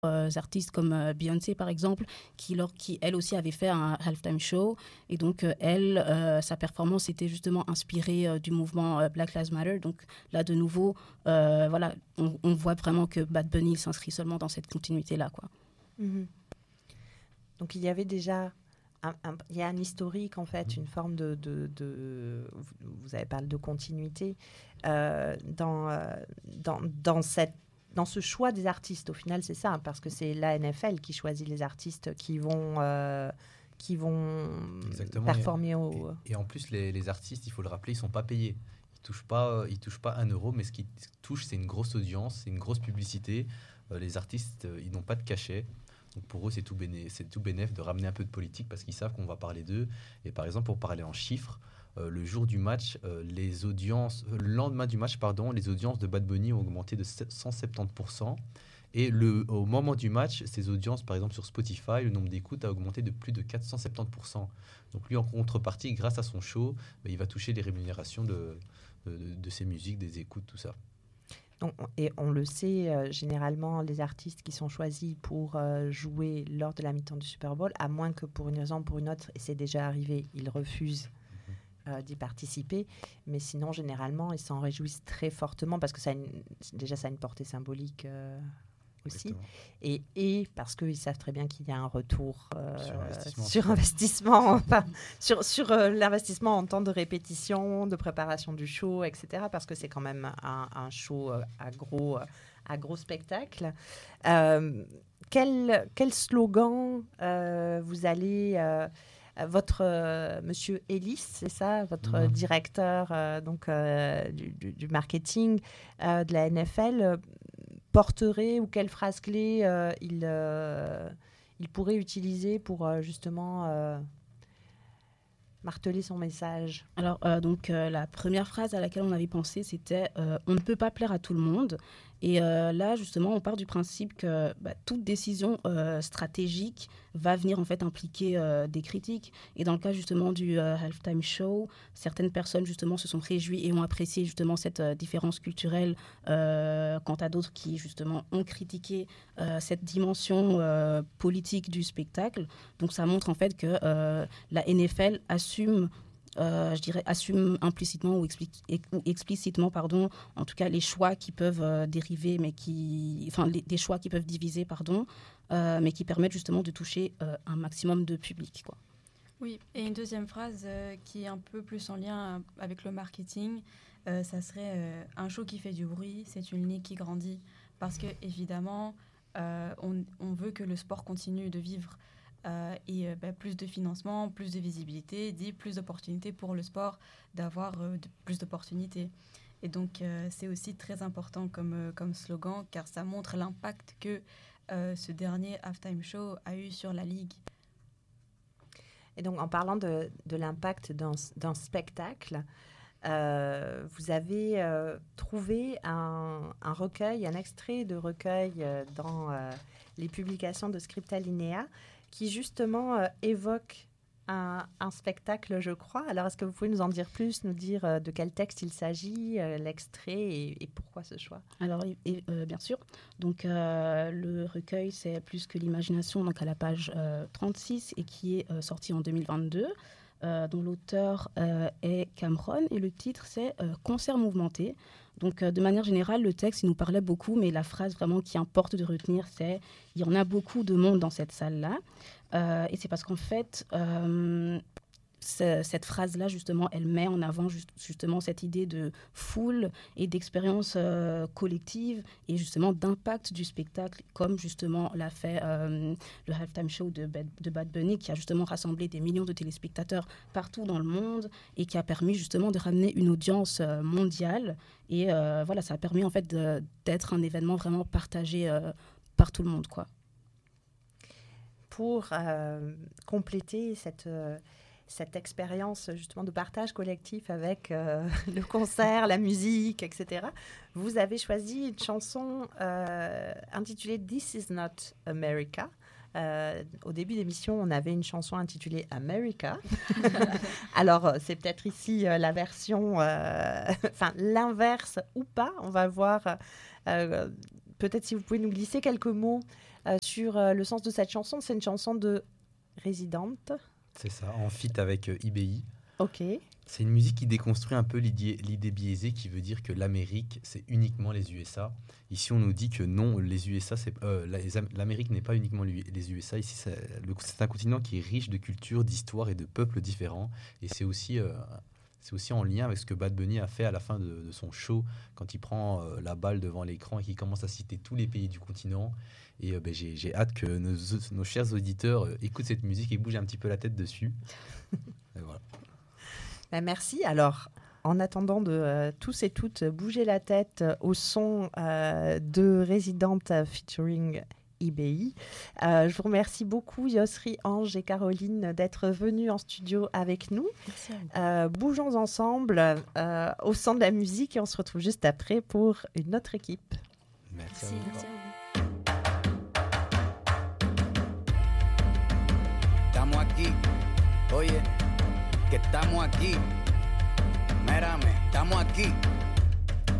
artistes comme Beyoncé par exemple, qui elle aussi avait fait un halftime show, et donc sa performance était justement inspirée du mouvement Black Lives Matter. Donc là de nouveau, voilà, on voit vraiment que Bad Bunny s'inscrit seulement dans cette continuité-là, quoi. Mm-hmm. Donc il y avait déjà il y a un historique, en fait, une forme vous avez parlé de continuité dans ce choix des artistes. Au final, c'est ça, parce que c'est la NFL qui choisit les artistes qui vont Exactement. performer et en plus, les artistes, il faut le rappeler, ils sont pas payés. Ils touchent pas 1 euro, mais ce qu'ils touchent, c'est une grosse audience, c'est une grosse publicité. Les artistes, ils n'ont pas de cachet. Donc pour eux, c'est tout bénef de ramener un peu de politique parce qu'ils savent qu'on va parler d'eux. Et par exemple, pour parler en chiffres, le jour du match, le lendemain du match, les audiences de Bad Bunny ont augmenté de 170%. Et au moment du match, ces audiences, par exemple sur Spotify, le nombre d'écoutes a augmenté de plus de 470%. Donc lui, en contrepartie, grâce à son show, il va toucher les rémunérations de ses musiques, des écoutes, tout ça. Et on le sait, généralement, les artistes qui sont choisis pour jouer lors de la mi-temps du Super Bowl, à moins que pour une raison ou pour une autre, et c'est déjà arrivé, ils refusent d'y participer. Mais sinon, généralement, ils s'en réjouissent très fortement parce que ça a une portée symbolique aussi. Et parce qu'ils savent très bien qu'il y a un retour sur l'investissement en temps de répétition, de préparation du show, etc. Parce que c'est quand même un show à gros spectacle. Quel slogan vous allez... votre monsieur Ellis, c'est ça, votre directeur du marketing de la NFL, porterait, ou quelle phrase clé il pourrait utiliser pour justement marteler son message? Alors, la première phrase à laquelle on avait pensé, c'était « On ne peut pas plaire à tout le monde ». Et là, justement, on part du principe que toute décision stratégique va venir en fait impliquer des critiques. Et dans le cas justement du halftime show, certaines personnes justement se sont réjouies et ont apprécié justement cette différence culturelle, quant à d'autres qui justement ont critiqué cette dimension politique du spectacle. Donc ça montre en fait que la NFL assume implicitement ou explicitement, en tout cas les choix qui peuvent dériver, des choix qui peuvent diviser, mais qui permettent justement de toucher un maximum de public, quoi. Oui, et une deuxième phrase qui est un peu plus en lien avec le marketing, ça serait un show qui fait du bruit, c'est une ligue qui grandit, parce que évidemment, on veut que le sport continue de vivre. Plus de financement, plus de visibilité, dit plus d'opportunités pour le sport, d'avoir plus d'opportunités. Et donc, c'est aussi très important comme slogan, car ça montre l'impact que ce dernier halftime show a eu sur la Ligue. Et donc, en parlant de l'impact d'un spectacle, vous avez trouvé un recueil, un extrait de recueil dans les publications de Scriptalinea, qui justement évoque un spectacle, je crois. Alors, est-ce que vous pouvez nous en dire plus, nous dire de quel texte il s'agit, l'extrait et pourquoi ce choix? Alors, bien sûr. Donc, le recueil, c'est Plus que l'imagination, donc à la page 36, et qui est sorti en 2022, dont l'auteur est Cameron, et le titre, c'est Concert mouvementé. Donc, de manière générale, le texte, il nous parlait beaucoup, mais la phrase vraiment qui importe de retenir, c'est « Il y en a beaucoup de monde dans cette salle-là ». Et c'est parce qu'en fait, cette phrase-là, justement, elle met en avant justement cette idée de foule et d'expérience collective et justement d'impact du spectacle, comme justement l'a fait le halftime show de Bad Bunny, qui a justement rassemblé des millions de téléspectateurs partout dans le monde et qui a permis justement de ramener une audience mondiale. Et voilà, ça a permis en fait d'être un événement vraiment partagé par tout le monde, quoi. Pour compléter cette expérience justement de partage collectif avec le concert, la musique, etc., vous avez choisi une chanson intitulée « This is not America ». Au début d'émission, on avait une chanson intitulée « America ». Alors, c'est peut-être ici la version, l'inverse ou pas. On va voir, peut-être si vous pouvez nous glisser quelques mots sur le sens de cette chanson. C'est une chanson de Résidente. C'est ça, en feat avec IBI. Ok. C'est une musique qui déconstruit un peu l'idée biaisée qui veut dire que l'Amérique, c'est uniquement les USA. Ici, on nous dit que non, les USA, l'Amérique n'est pas uniquement les USA. Ici, c'est un continent qui est riche de cultures, d'histoires et de peuples différents. Et c'est aussi en lien avec ce que Bad Bunny a fait à la fin de son show, quand il prend la balle devant l'écran et qu'il commence à citer tous les pays du continent. Et j'ai hâte que nos chers auditeurs écoutent cette musique et bougent un petit peu la tête dessus. Et voilà. Merci. Alors, en attendant de tous et toutes bouger la tête au son de Résidente featuring IBI, je vous remercie beaucoup, Yosri, Ange et Caroline, d'être venus en studio avec nous. Bougeons ensemble au son de la musique et on se retrouve juste après pour une autre équipe. Merci. Merci. Estamos aquí, oye, que estamos aquí. Mírame, estamos aquí.